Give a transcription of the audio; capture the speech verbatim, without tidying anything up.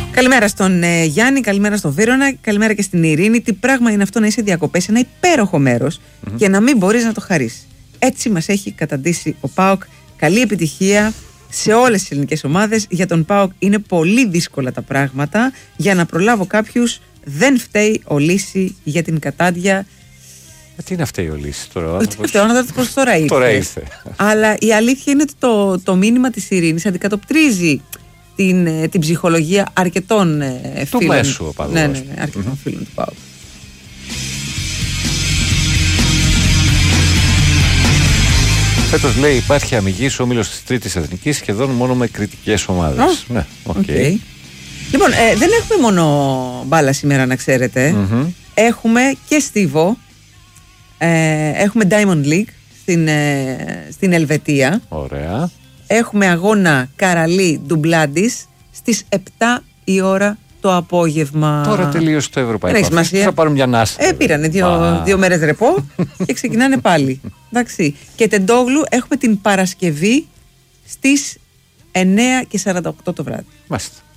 Καλημέρα στον ε, Γιάννη, καλημέρα στον Βίρονα, καλημέρα και στην Ειρήνη. Τι πράγμα είναι αυτό να είσαι διακοπές σε ένα υπέροχο μέρος mm-hmm. και να μην μπορείς να το χαρίσεις. Έτσι μας έχει καταντήσει ο ΠΑΟΚ. Καλή επιτυχία σε όλες τις ελληνικές ομάδες. Για τον ΠΑΟΚ είναι πολύ δύσκολα τα πράγματα. Για να προλάβω κάποιους, δεν φταίει ο Λύση για την κατάντια. Τι είναι αυτή η Λύση τώρα? Πώς τώρα ήρθε. Τώρα ήρθε. Αλλά η αλήθεια είναι ότι το, το μήνυμα της Ειρήνης αντικατοπτρίζει την, την ψυχολογία αρκετών φίλων. Του μέσου οπαδού. Ναι, ναι, ναι, αρκετών mm-hmm. φίλων του ΠΑΟΚ. Φέτος, λέει, υπάρχει αμυγής όμιλος της Τρίτης Εθνικής, σχεδόν μόνο με κριτικές ομάδες. Oh. Ναι, okay. Okay. Λοιπόν, ε, δεν έχουμε μόνο μπάλα σήμερα, να ξέρετε. Mm-hmm. Έχουμε και στίβο. Ε, έχουμε Diamond League στην, ε, στην Ελβετία. Ωραία. Έχουμε αγώνα Καραλί Ντουμπλάντης στις επτά η ώρα το απόγευμα. Τώρα τελείωσε το ευρωπαϊκό. Θα πάρουν μια νάστα. Ε, πήρανε δύο, δύο μέρες ρεπό και ξεκινάνε πάλι. Εντάξει. Και Τεντόγλου έχουμε την Παρασκευή στις εννέα και σαράντα οκτώ το βράδυ. Μάλιστα.